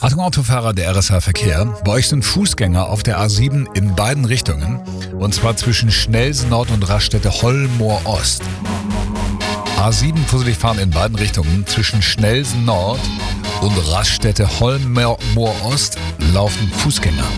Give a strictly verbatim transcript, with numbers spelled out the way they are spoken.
Achtung Autofahrer der R S H Verkehr, bei euch sind Fußgänger auf der A sieben in beiden Richtungen, und zwar zwischen Schnelsen Nord und Raststätte-Hollmoor Ost. A sieben fusselig fahren in beiden Richtungen, zwischen Schnelsen Nord und Raststätte-Hollmoor Ost laufen Fußgänger.